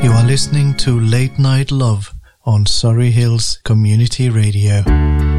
You are listening to Late Night Love on Surrey Hills Community Radio.